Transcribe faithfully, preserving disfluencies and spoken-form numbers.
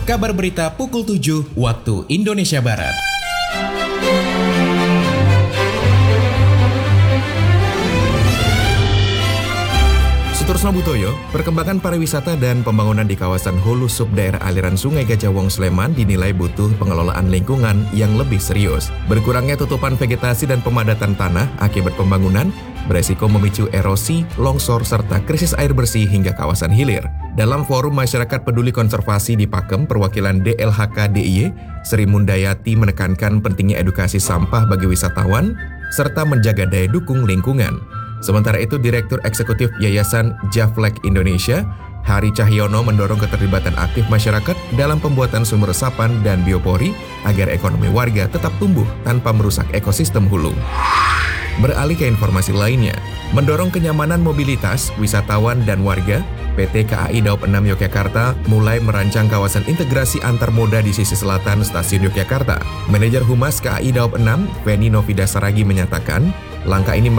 kabar berita pukul tujuh waktu Indonesia Barat. Sutorsno Butoyo, perkembangan pariwisata dan pembangunan di kawasan hulu sub daerah aliran Sungai Gajah Wong Sleman dinilai butuh pengelolaan lingkungan yang lebih serius. Berkurangnya tutupan vegetasi dan pemadatan tanah akibat pembangunan beresiko memicu erosi, longsor, serta krisis air bersih hingga kawasan hilir. Dalam forum masyarakat peduli konservasi di Pakem, perwakilan D L H K D I Y, Sri Mundayati menekankan pentingnya edukasi sampah bagi wisatawan, serta menjaga daya dukung lingkungan. Sementara itu, Direktur Eksekutif Yayasan Jaflek Indonesia, Hari Cahyono mendorong keterlibatan aktif masyarakat dalam pembuatan sumur resapan dan biopori agar ekonomi warga tetap tumbuh tanpa merusak ekosistem hulu. Beralih ke informasi lainnya, mendorong kenyamanan mobilitas wisatawan dan warga, P T K A I Daop enam Yogyakarta mulai merancang kawasan integrasi antar moda di sisi selatan Stasiun Yogyakarta. Manajer Humas K A I Daop enam, Feni Novida Saragi menyatakan, langkah ini